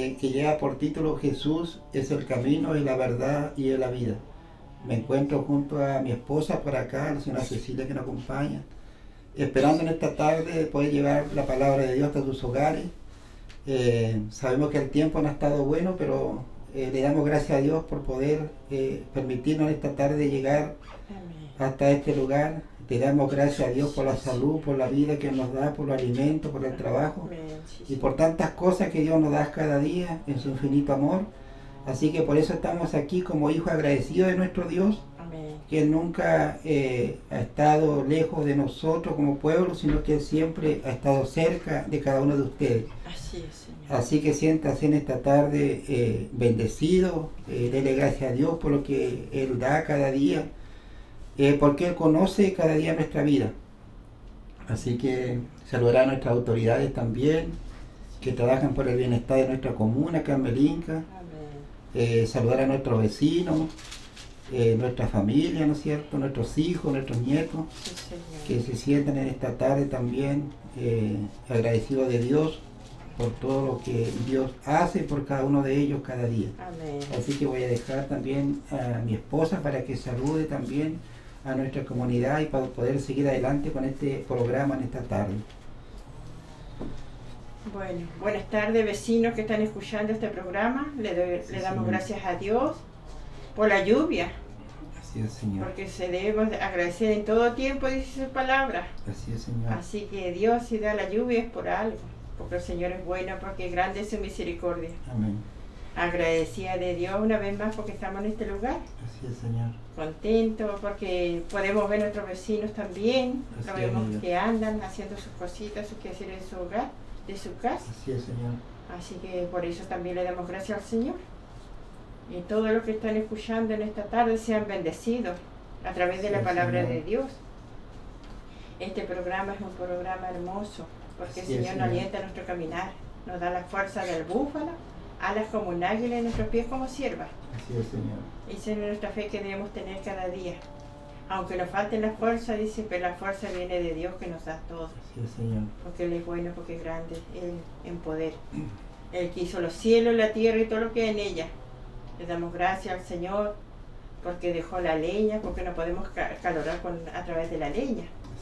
que lleva por título Jesús es el camino y la verdad y la vida. Me encuentro junto a mi esposa por acá, la señora Cecilia, que nos acompaña, esperando en esta tarde poder llevar la palabra de Dios hasta sus hogares. Sabemos que el tiempo no ha estado bueno, pero le damos gracias a Dios por poder permitirnos en esta tarde llegar hasta este lugar. Le damos gracias a Dios por la salud, por la vida que nos da, por los alimentos, por el trabajo y por tantas cosas que Dios nos da cada día en su infinito amor. Así que por eso estamos aquí como hijos agradecidos de nuestro Dios, que Él nunca ha estado lejos de nosotros como pueblo, sino que Él siempre ha estado cerca de cada uno de ustedes. Así es, Señor. Así que siéntase en esta tarde bendecido, dele gracias a Dios por lo que Él da cada día, porque Él conoce cada día nuestra vida. Así que saludar a nuestras autoridades también, que trabajan por el bienestar de nuestra comuna, Carmelinca. Saludar a nuestros vecinos, nuestra familia, ¿no es cierto? Nuestros hijos, nuestros nietos, Sí, que se sientan en esta tarde también agradecidos de Dios por todo lo que Dios hace por cada uno de ellos cada día. Amén. Así que voy a dejar también a mi esposa para que salude también a nuestra comunidad y para poder seguir adelante con este programa en esta tarde. Bueno, buenas tardes, vecinos que están escuchando este programa. Le damos gracias a Dios por la lluvia, Así es, Señor. porque se debemos agradecer en todo tiempo, dice su palabra. Así es, Señor. Así que Dios, si da la lluvia es por algo, porque el Señor es bueno, porque grande es su misericordia. Amén. Agradecida de Dios una vez más porque estamos en este lugar. Así es, Señor. Contentos porque podemos ver a nuestros vecinos también. Así Lo es, vemos Señor. que andan haciendo sus cositas, sus quehaceres de su hogar, de su casa. Así es, Señor. Así que por eso también le damos gracias al Señor. Y todos los que están escuchando en esta tarde sean bendecidos a través de la palabra de Dios. Este programa es un programa hermoso porque el Señor nos alienta a nuestro caminar, nos da la fuerza del búfalo, alas como un águila y nuestros pies como siervas. Así es, Señor. Esa es nuestra fe que debemos tener cada día. Aunque nos falte la fuerza, dice, pero la fuerza viene de Dios que nos da todo. Así es, Señor. Porque Él es bueno, porque es grande, Él en poder. Él que hizo los cielos, la tierra y todo lo que hay en ella. Le damos gracias al Señor porque dejó la leña, porque no podemos calorar a través de la leña.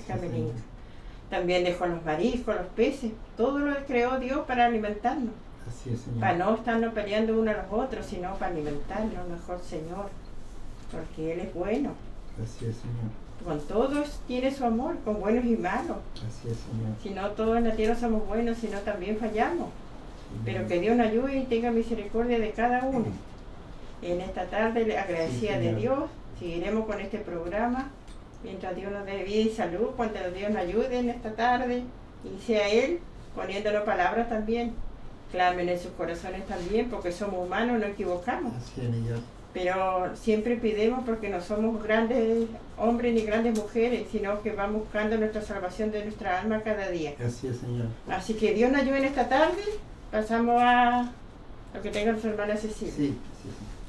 También dejó los mariscos, los peces, todo lo creó Dios para alimentarnos. Así es, Señor. Para no estarnos peleando uno a los otros, sino para alimentarnos mejor, Señor, porque Él es bueno. Así es, Señor. Con todos tiene su amor, con buenos y malos. Así es, Señor. Si no todos en la tierra somos buenos, sino también fallamos. Pero que Dios nos ayude y tenga misericordia de cada uno. En esta tarde, agradecida de Dios, seguiremos con este programa, mientras Dios nos dé vida y salud, cuando Dios nos ayude en esta tarde, y sea Él poniéndonos palabras también. Clamen en sus corazones también, porque somos humanos, no equivocamos. Así es, Señor. Pero siempre pidemos porque no somos grandes hombres ni grandes mujeres, sino que vamos buscando nuestra salvación de nuestra alma cada día. Así es, Señor. Así que Dios nos ayude en esta tarde. Pasamos a lo que tenga nuestra hermana Cecilia. Sí, sí, sí.